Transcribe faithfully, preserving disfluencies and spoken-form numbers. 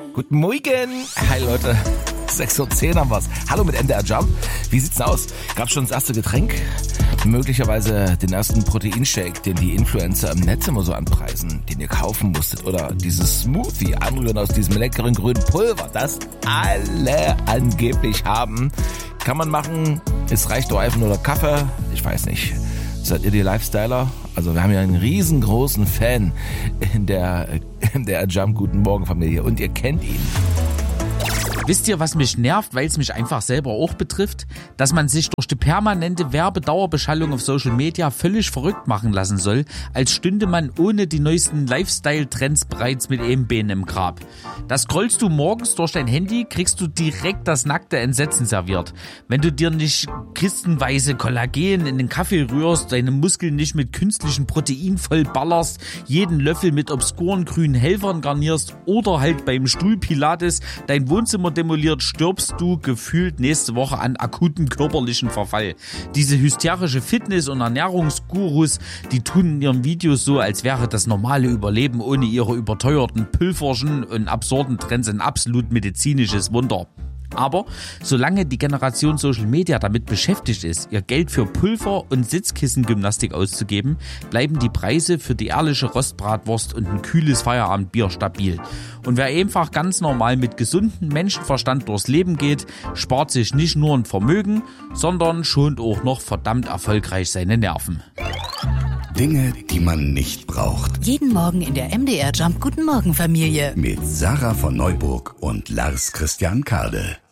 Guten Morgen. Hi Leute. sechs Uhr zehn haben wir's. Hallo mit M D R Jump. Wie sieht's denn aus? Gab's schon das erste Getränk? Möglicherweise den ersten Proteinshake, den die Influencer im Netz immer so anpreisen, den ihr kaufen musstet. Oder dieses Smoothie, anrühren aus diesem leckeren grünen Pulver, das alle angeblich haben. Kann man machen. Es reicht doch einfach nur der Kaffee. Ich weiß nicht. Seid ihr die Lifestyler? Also wir haben ja einen riesengroßen Fan in der, in der Jump Guten Morgen Familie und ihr kennt ihn. Wisst ihr, was mich nervt, weil es mich einfach selber auch betrifft? Dass man sich durch die permanente Werbedauerbeschallung auf Social Media völlig verrückt machen lassen soll, als stünde man ohne die neuesten Lifestyle-Trends bereits mit einem Bein im Grab. Da scrollst du morgens durch dein Handy, kriegst du direkt das nackte Entsetzen serviert. Wenn du dir nicht kistenweise Kollagen in den Kaffee rührst, deine Muskeln nicht mit künstlichen Protein vollballerst, jeden Löffel mit obskuren grünen Helfern garnierst oder halt beim Stuhlpilates dein Wohnzimmer demoliert, stirbst du gefühlt nächste Woche an akuten körperlichen Verfall. Diese hysterische Fitness- und Ernährungsgurus, die tun in ihren Videos so, als wäre das normale Überleben ohne ihre überteuerten Pülverchen und absurden Trends ein absolut medizinisches Wunder. Aber solange die Generation Social Media damit beschäftigt ist, ihr Geld für Pulver und Sitzkissengymnastik auszugeben, bleiben die Preise für die ehrliche Rostbratwurst und ein kühles Feierabendbier stabil. Und wer einfach ganz normal mit gesundem Menschenverstand durchs Leben geht, spart sich nicht nur ein Vermögen, sondern schont auch noch verdammt erfolgreich seine Nerven. Dinge, die man nicht braucht. Jeden Morgen in der M D R Jump Guten Morgen Familie. Mit Sarah von Neuburg und Lars Christian Kade.